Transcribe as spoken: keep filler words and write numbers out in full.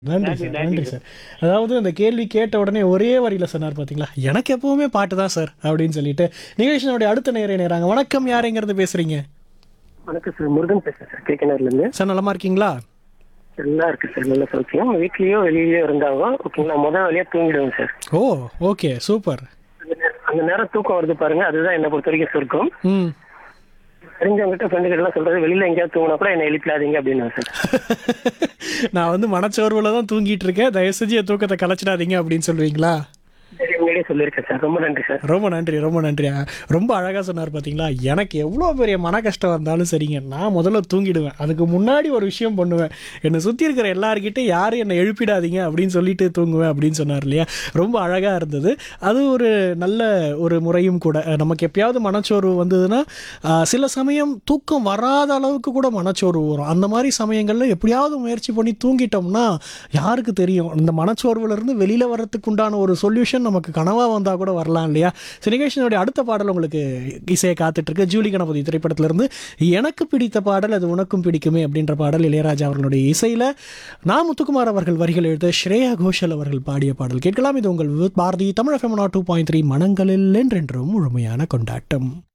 நன்றி நன்றி சார், நன்றி நன்றி சார். சார். அதாவது அந்த கேள்வி கேட்ட உடனே ஒரே வரியில சொன்னார் பார்த்தீங்களா, "எனக்கு எப்பவுமே பாட்டு தான் சார்" அப்படின்னு சொல்லிட்டு. நிகழ்ச்சியினுடைய அடுத்த நேயர் இணையறாங்க. வணக்கம், யாருங்கிறது பேசுறீங்க? வணக்கம் சார், முருகன் பேசுறேன் சார், கேக்கனூர்ல இருந்து. சார் நலமா இருக்கீங்களா? நல்லா இருக்கு சார், நல்ல சௌக்கியம். வீட்லயோ வெளியிலயோ இருந்தாலும் ஓகேங்களா, முதல் வழியா தூங்கிடுவேன் சார். ஓ, ஓகே, சூப்பர். அந்த நே- அந்த நேரம் தூக்கம் வருது பாருங்க, அதுதான் என்னை பொறுத்த வரைக்கும் சொர்க்கம். ம். தெரிஞ்சவங்ககிட்ட ஃப்ரெண்டு கிட்ட எல்லாம் சொல்றது, வெளியில எங்கேயாவது தூங்கினா கூட என்னை எழுப்பிடாதீங்க அப்படின்னு சார். நான் வந்து மனச்சோர்வுல தான் தூங்கிட்டு இருக்கேன். தயவு செஞ்சு என் தூக்கத்தை கலைச்சிடாதீங்க அப்படின்னு சொல்லுவீங்களா? சரி, முன்னாடியே சொல்லியிருக்கேன் சார், ரொம்ப நன்றி சார். ரொம்ப நன்றி, ரொம்ப நன்றி. அ, ரொம்ப அழகாக சொன்னார் பார்த்தீங்களா. எனக்கு எவ்வளோ பெரிய மன கஷ்டம் வந்தாலும் சரிங்க, நான் முதல்ல தூங்கிடுவேன். அதுக்கு முன்னாடி ஒரு விஷயம் பண்ணுவேன். என்னை சுற்றி இருக்கிற எல்லார்கிட்டையும் யாரும் என்னை எழுப்பிடாதீங்க அப்படின்னு சொல்லிட்டு தூங்குவேன் அப்படின்னு சொன்னார் இல்லையா. ரொம்ப அழகாக இருந்தது. அது ஒரு நல்ல ஒரு முறையும் கூட. அ, நமக்கு எப்பயாவது மனச்சோர்வு வந்ததுன்னா, அ, சில சமயம் தூக்கம் வராத அளவுக்கு கூட மனச்சோர்வு வரும். அந்த மாதிரி சமயங்களில் எப்படியாவது முயற்சி பண்ணி தூங்கிட்டோம்னா யாருக்கு தெரியும், இந்த மனச்சோர்வுலேருந்து வெளியில் வர்றதுக்கு உண்டான ஒரு சொல்யூஷன் நமக்கு கனவா வந்தா கூட வரலாம் இல்லையா. நிகழ்ச்சியினுடைய அடுத்த பாடல் உங்களுக்கு இசையை காத்துட்டு இருக்கு. ஜூலி கணபதி திரைப்படத்திலிருந்து எனக்கு பிடித்த பாடல் அது உனக்கும் பிடிக்குமே அப்படின்ற பாடல் இளையராஜா அவர்களுடைய இசையில நா முத்துக்குமார் அவர்கள் வரிகள் எழுத ஸ்ரேயா கோஷல் அவர்கள் பாடிய பாடல் கேட்கலாம். இது உங்கள் Bharathi Tamil FM two point three மனங்களில் என்றென்றும் முழுமையான கொண்டாட்டம்.